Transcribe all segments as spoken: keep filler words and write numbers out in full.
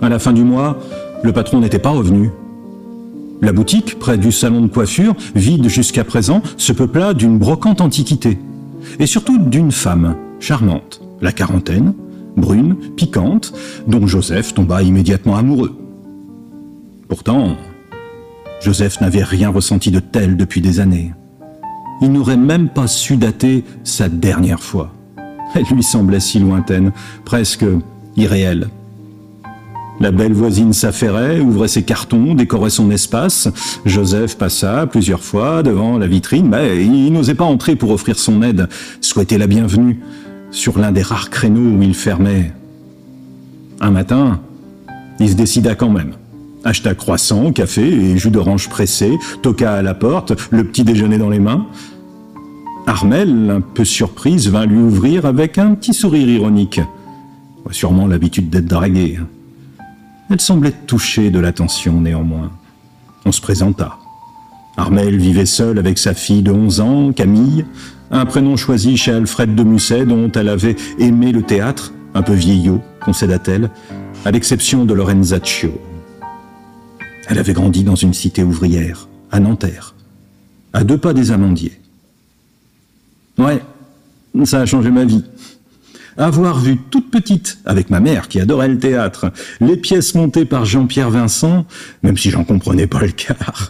À la fin du mois, le patron n'était pas revenu. La boutique, près du salon de coiffure, vide jusqu'à présent, se peupla d'une brocante antiquité. Et surtout d'une femme, charmante, la quarantaine, brune, piquante, dont Joseph tomba immédiatement amoureux. Pourtant, Joseph n'avait rien ressenti de tel depuis des années. Il n'aurait même pas su dater sa dernière fois. Elle lui semblait si lointaine, presque irréelle. La belle voisine s'affairait, ouvrait ses cartons, décorait son espace. Joseph passa plusieurs fois devant la vitrine, mais il n'osait pas entrer pour offrir son aide, souhaiter la bienvenue sur l'un des rares créneaux où il fermait. Un matin, il se décida quand même. Acheta croissant, café et jus d'orange pressé, toqua à la porte, le petit déjeuner dans les mains. Armelle, un peu surprise, vint lui ouvrir avec un petit sourire ironique. Sûrement l'habitude d'être draguée. Elle semblait touchée de l'attention néanmoins. On se présenta. Armelle vivait seule avec sa fille de onze ans, Camille, un prénom choisi chez Alfred de Musset dont elle avait aimé le théâtre, un peu vieillot, concéda-t-elle, à l'exception de Lorenzaccio. Elle avait grandi dans une cité ouvrière, à Nanterre, à deux pas des Amandiers. Ouais, ça a changé ma vie. Avoir vu toute petite, avec ma mère qui adorait le théâtre, les pièces montées par Jean-Pierre Vincent, même si j'en comprenais pas le quart.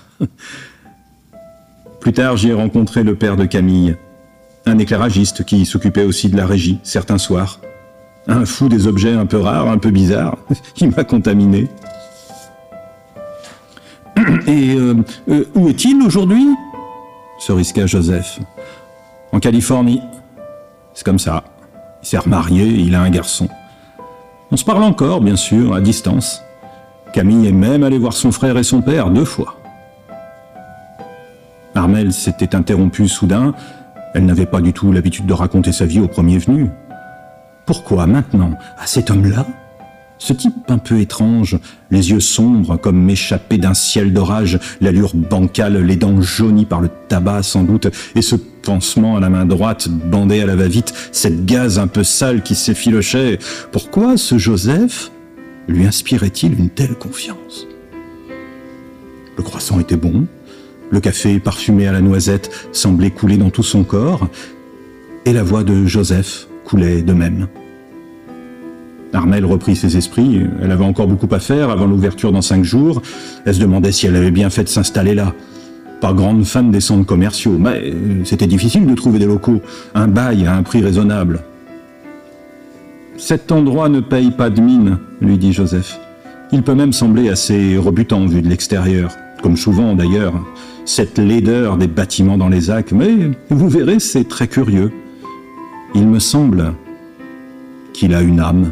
Plus tard, j'y ai rencontré le père de Camille, un éclairagiste qui s'occupait aussi de la régie, certains soirs. Un fou des objets un peu rares, un peu bizarres. Il m'a contaminé. Et euh, euh, où est-il aujourd'hui ? Se risqua Joseph. En Californie. C'est comme ça. Il s'est remarié et il a un garçon. On se parle encore, bien sûr, à distance. Camille est même allée voir son frère et son père deux fois. Armelle s'était interrompue soudain. Elle n'avait pas du tout l'habitude de raconter sa vie au premier venu. Pourquoi maintenant, à cet homme-là ? Ce type un peu étrange, les yeux sombres comme échappés d'un ciel d'orage, l'allure bancale, les dents jaunies par le tabac sans doute, et ce pansement à la main droite bandé à la va-vite, cette gaze un peu sale qui s'effilochait. Pourquoi ce Joseph lui inspirait-il une telle confiance ? Le croissant était bon, le café parfumé à la noisette semblait couler dans tout son corps, et la voix de Joseph coulait de même. Armelle reprit ses esprits, elle avait encore beaucoup à faire avant l'ouverture dans cinq jours. Elle se demandait si elle avait bien fait de s'installer là. Pas grande fan des centres commerciaux, mais c'était difficile de trouver des locaux, un bail à un prix raisonnable. « Cet endroit ne paye pas de mine, » lui dit Joseph. Il peut même sembler assez rebutant vu de l'extérieur, comme souvent d'ailleurs, cette laideur des bâtiments dans les Acs, mais vous verrez, c'est très curieux. Il me semble qu'il a une âme.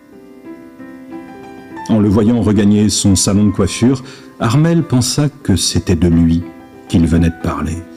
En le voyant regagner son salon de coiffure, Armelle pensa que c'était de lui qu'il venait de parler.